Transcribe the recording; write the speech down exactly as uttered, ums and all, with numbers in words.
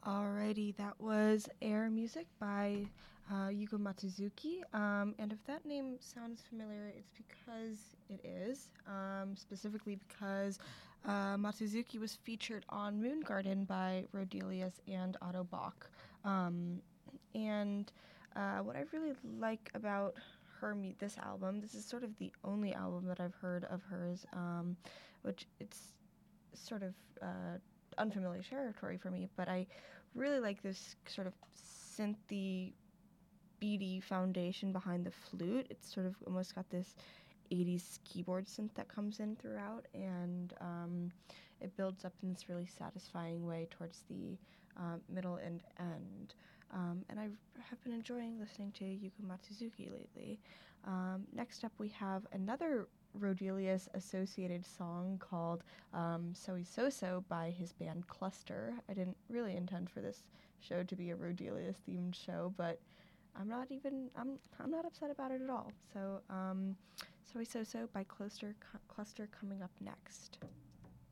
Alrighty, that was Air Music by uh, Yuko Matsuzuki. Um, and if that name sounds familiar, it's because it is. Um, specifically because uh, Matsuzuki was featured on Moon Garden by Rodelius and Otto Bach. Um, and uh, what I really like about her me- this album, this is sort of the only album that I've heard of hers, um, which it's sort of uh, unfamiliar territory for me, but I really like this sort of synthy, beady foundation behind the flute. It's sort of almost got this eighties keyboard synth that comes in throughout, and um, it builds up in this really satisfying way towards the um, middle and end. Um, and I have been enjoying listening to Yuko Matsuzuki lately. Um, next up, we have another Rodelius associated song called um, Soy So by his band Cluster. I didn't really intend for this show to be a Rodelius themed show, but I'm not even I'm I'm not upset about it at all. So um, Soy So by Cluster Cluster coming up next.